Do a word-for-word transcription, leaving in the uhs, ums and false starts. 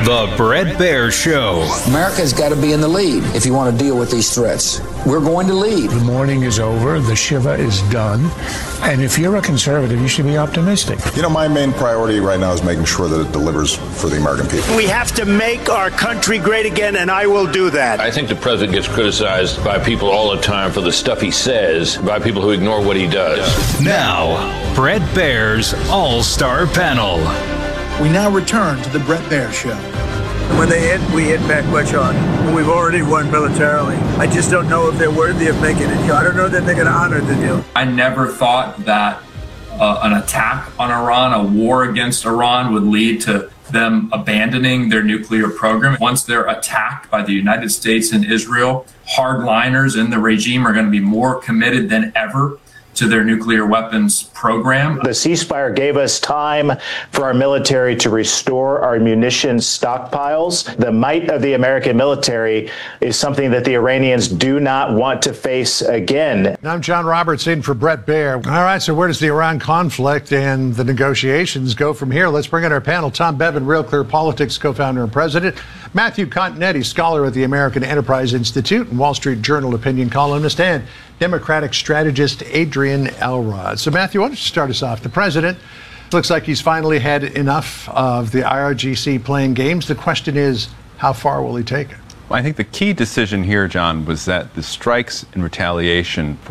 The Bret Baier Show. America's got to be in the lead if you want to deal with these threats. We're going to lead. The mourning is over. The Shiva is done. And if you're a conservative, you should be optimistic. You know, my main priority right now is making sure that it delivers for the American people. We have to make our country great again, and I will do that. I think the president gets criticized by people all the time for the stuff he says, by people who ignore what he does. Now, Bret Baier's All-Star Panel. We now return to the Bret Baier Show. When they hit, we hit back much harder. We've already won militarily. I just don't know if they're worthy of making it. I don't know that they're going to honor the deal. I never thought that uh, an attack on Iran, a war against Iran, would lead to them abandoning their nuclear program. Once they're attacked by the United States and Israel, hardliners in the regime are going to be more committed than ever to their nuclear weapons program. The ceasefire gave us time for our military to restore our munitions stockpiles. The might of the American military is something that the Iranians do not want to face again. I'm John Roberts in for Bret Baier. All right, so where does the Iran conflict and the negotiations go from here? Let's bring in our panel. Tom Bevan, Real Clear Politics co-founder and president. Matthew Continetti, scholar at the American Enterprise Institute and Wall Street Journal opinion columnist, and Democratic strategist Adrian Elrod. So, Matthew, why don't you start us off? The president looks like he's finally had enough of the I R G C playing games. The question is, how far will he take it? Well, I think the key decision here, John, was that the strikes in retaliation